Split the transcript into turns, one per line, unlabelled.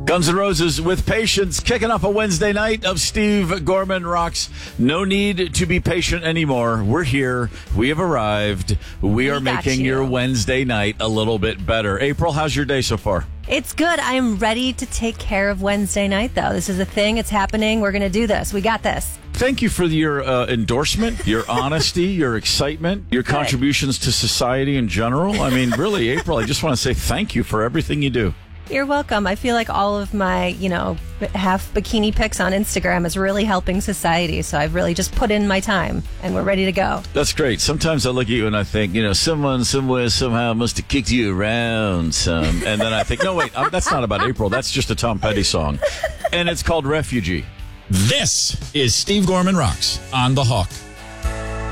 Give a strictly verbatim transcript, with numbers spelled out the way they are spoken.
Guns N' Roses with Patience, kicking off a Wednesday night of Steve Gorman Rocks. No need to be patient anymore. We're here. We have arrived. We,
we
are making
you.
your Wednesday night a little bit better. April, how's your day so far?
It's good. I am ready to take care of Wednesday night, though. This is a thing. It's happening. We're going to do this. We got this.
Thank you for your uh, endorsement, your honesty, your excitement, your good. contributions to society in general. I mean, really, April, I just want to say thank you for everything you do.
You're welcome. I feel like all of my, you know, half bikini pics on Instagram is really helping society. So I've really just put in my time and we're ready to go.
That's great. Sometimes I look at you and I think, you know, someone somewhere somehow must have kicked you around some. And then I think, no, wait, um, that's not about April. That's just a Tom Petty song. And it's called Refugee.
This is Steve Gorman Rocks on The Hawk.